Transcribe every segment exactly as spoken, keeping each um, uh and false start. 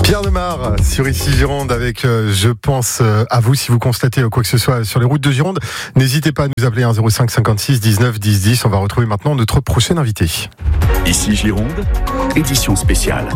Pierre Demar sur Ici Gironde avec euh, Je pense euh, à vous. Si vous constatez euh, quoi que ce soit sur les routes de Gironde, n'hésitez pas à nous appeler un zéro cinq cinquante-six dix-neuf dix dix. On va retrouver maintenant notre prochain invité. Ici Gironde, édition spéciale.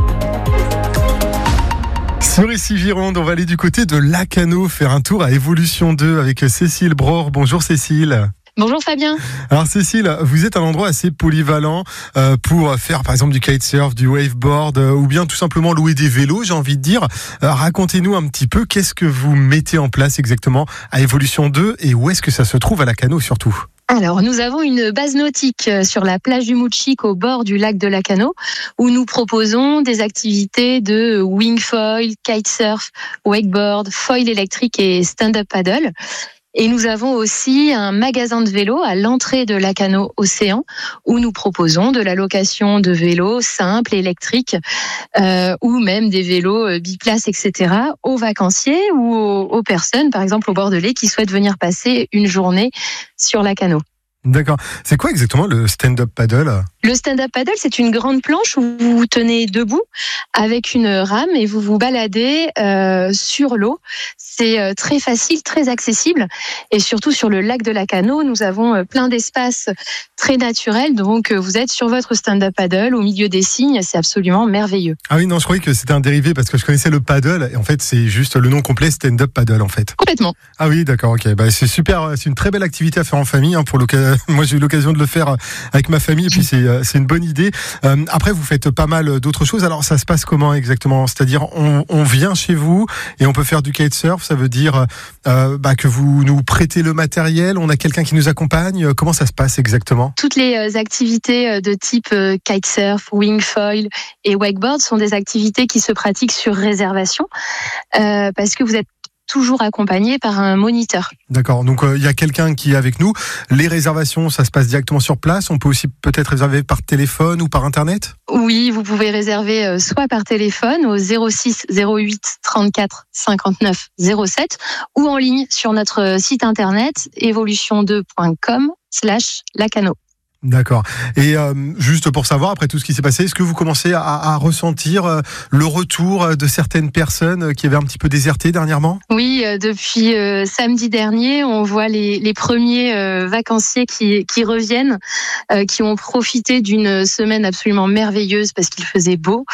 Sur Ici Gironde, on va aller du côté de Lacanau faire un tour à Évolution deux avec Cécile Bror. Bonjour Cécile. Bonjour Fabien. Alors Cécile, vous êtes un endroit assez polyvalent euh, pour faire par exemple du kitesurf, du waveboard euh, ou bien tout simplement louer des vélos, j'ai envie de dire. Euh, racontez-nous un petit peu, qu'est-ce que vous mettez en place exactement à Évolution deux et où est-ce que ça se trouve à Lacanau surtout ? Alors, nous avons une base nautique sur la plage du Moutchik au bord du lac de Lacanau où nous proposons des activités de wingfoil, kitesurf, wakeboard, foil électrique et stand-up paddle. Et nous avons aussi un magasin de vélos à l'entrée de Lacanau Océan où nous proposons de la location de vélos simples, électriques euh, ou même des vélos biplaces, et cetera aux vacanciers ou aux, aux personnes, par exemple aux Bordelais, qui souhaitent venir passer une journée sur Lacanau. D'accord. C'est quoi exactement le stand-up paddle ? Le stand-up paddle, c'est une grande planche où vous vous tenez debout avec une rame et vous vous baladez euh, sur l'eau. C'est euh, très facile, très accessible. Et surtout sur le lac de Lacanau, nous avons euh, plein d'espaces très naturels. Donc euh, vous êtes sur votre stand-up paddle au milieu des cygnes. C'est absolument merveilleux. Ah oui, non, je croyais que c'était un dérivé parce que je connaissais le paddle. Et en fait, c'est juste le nom complet, stand-up paddle en fait. Complètement. Ah oui, d'accord, ok. Bah, c'est super, c'est une très belle activité à faire en famille. Hein, pour l'occasion. Moi, j'ai eu l'occasion de le faire avec ma famille et puis c'est c'est une bonne idée. Euh, après, vous faites pas mal d'autres choses. Alors, ça se passe comment exactement ? C'est-à-dire, on, on vient chez vous et on peut faire du kitesurf. Ça veut dire euh, bah, que vous nous prêtez le matériel. On a quelqu'un qui nous accompagne. Comment ça se passe exactement ? Toutes les activités de type kitesurf, wingfoil et wakeboard sont des activités qui se pratiquent sur réservation euh, parce que vous êtes toujours accompagné par un moniteur. D'accord, donc il euh, y a quelqu'un qui est avec nous. Les réservations, ça se passe directement sur place. On peut aussi peut-être réserver par téléphone ou par internet ? Oui, vous pouvez réserver euh, soit par téléphone au zéro six zéro huit trente-quatre cinquante-neuf zéro sept ou en ligne sur notre site internet évolution deux point com slash Lacanau. D'accord. Et euh, juste pour savoir, après tout ce qui s'est passé, est-ce que vous commencez à, à ressentir euh, le retour de certaines personnes qui avaient un petit peu déserté dernièrement ? Oui, euh, depuis euh, samedi dernier, on voit les, les premiers euh, vacanciers qui, qui reviennent, euh, qui ont profité d'une semaine absolument merveilleuse parce qu'il faisait beau.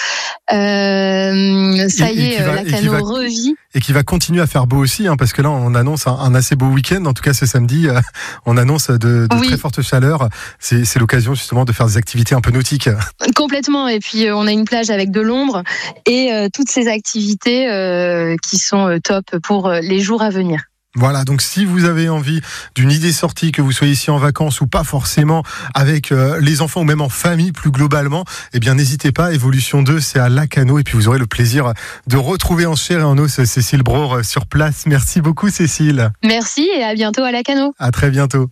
Euh, ça et, y est, Lacanau revit. Et qui va continuer à faire beau aussi, hein, parce que là, on annonce un, un assez beau week-end. En tout cas, ce samedi, euh, on annonce de, de oui. très forte chaleur. C'est, c'est l'occasion justement de faire des activités un peu nautiques. Complètement. Et puis, euh, on a une plage avec de l'ombre et euh, toutes ces activités euh, qui sont euh, top pour euh, les jours à venir. Voilà, donc si vous avez envie d'une idée sortie, que vous soyez ici en vacances ou pas forcément avec euh, les enfants ou même en famille plus globalement, eh bien n'hésitez pas, Évolution deux, c'est à Lacanau et puis vous aurez le plaisir de retrouver en chair et en os Cécile Bror sur place. Merci beaucoup Cécile. Merci et à bientôt à Lacanau. À très bientôt.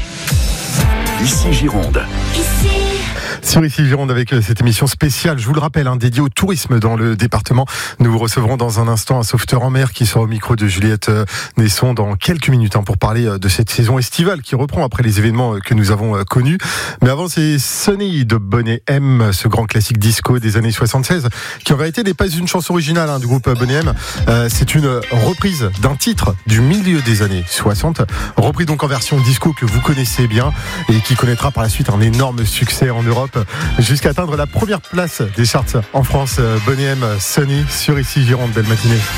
Ici Gironde. Ici. Sur Ici Gironde avec cette émission spéciale, je vous le rappelle, hein, dédiée au tourisme dans le département. Nous recevrons dans un instant un sauveteur en mer qui sera au micro de Juliette Nesson dans quelques minutes hein, pour parler de cette saison estivale qui reprend après les événements que nous avons connus. Mais avant, c'est Sunny de Bonnet M, ce grand classique disco des années soixante-seize, qui en vérité n'est pas une chanson originale hein, du groupe Bonnet M. Euh, c'est une reprise d'un titre du milieu des années soixante, repris donc en version disco que vous connaissez bien et qui connaîtra par la suite un énorme succès en Europe jusqu'à atteindre la première place des charts en France. Bonnet M, Sunny sur Ici Gironde. Belle matinée.